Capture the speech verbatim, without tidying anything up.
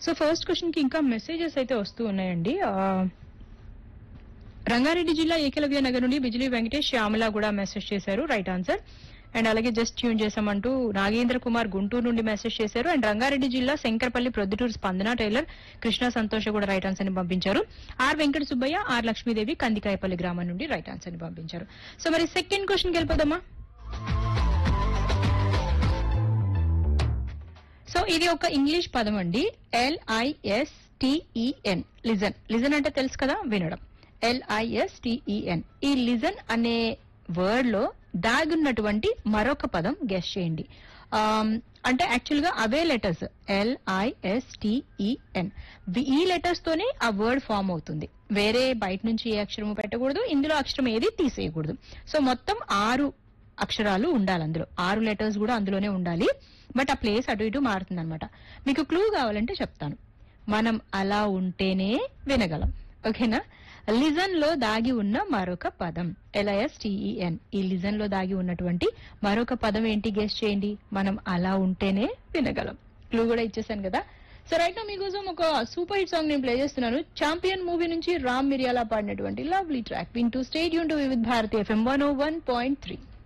So first question కి ఇంకా messages అయితే వస్తూ ఉన్నాయండి. రంగారెడ్డి జిల్లా ఏకలవ్య నగర్ నుండి బిజిలీ వెంకటేష్ శ్యామల కూడా మెసేజ్ చేశారు, రైట్ ఆన్సర్. అండ్ అలాగే జస్ట్ ట్యూన్ చేసామంటూ నాగేంద్ర కుమార్ గుంటూరు నుండి మెసేజ్ చేశారు. అండ్ రంగారెడ్డి జిల్లా శంకరపల్లి ప్రొద్దుటూరు స్పందన టైలర్ కృష్ణ సంతోష్ కూడా రైట్ ఆన్సర్ ని పంపించారు. ఆర్ వెంకట సుబ్బయ్య, ఆర్ లక్ష్మీదేవి కందికాయపల్లి గ్రామం నుండి రైట్ ఆన్సర్ ని పంపించారు. సో మరి సెకండ్ క్వశ్చన్ కి వెళ్ళిపోదామా. సో ఇది ఒక ఇంగ్లీష్ పదం అండి, ఎల్ఐఎస్టిఈఎన్. లిజన్. లిజన్ అంటే తెలుసు కదా, వినడం. ఎల్ఐఎస్టిఈఎన్. ఈ లిజన్ అనే వర్డ్ లో దాగున్నటువంటి మరొక పదం గెస్ చేయండి. అంటే యాక్చువల్ గా అవే లెటర్స్, ఎల్ఐఎస్టిఈఎన్. ఈ లెటర్స్ తోనే ఆ వర్డ్ ఫామ్ అవుతుంది. వేరే బయట నుంచి ఏ అక్షరము పెట్టకూడదు, ఇందులో అక్షరం ఏది తీసేయకూడదు. సో మొత్తం ఆరు అక్షరాలు ఉండాలి అందులో, ఆరు లెటర్స్ కూడా అందులోనే ఉండాలి. బట్ ఆ ప్లేస్ అటు ఇటు మారుతుంది అనమాట. మీకు క్లూ కావాలంటే చెప్తాను. మనం అలా ఉంటేనే వినగలం. ఓకేనా. లిజన్ లో దాగి ఉన్న మరొక పదం ఎల్ఐఎస్టిఈఎన్. ఈ లిజన్ లో దాగి ఉన్నటువంటి మరొక పదం ఏంటి గెస్ చేయండి. మనం అలా ఉంటేనే వినగలం. క్లూ కూడా ఇచ్చేసాను కదా. సో రైట్ నౌ మీకోసం ఒక సూపర్ హిట్ సాంగ్ నేను ప్లే చేస్తున్నాను. ఛాంపియన్ మూవీ నుంచి రామ్ మిరియాలా పాడినటువంటి లవ్లీ ట్రాక్ వింటూ stay tune to Vividh Bharati FM one oh one point three.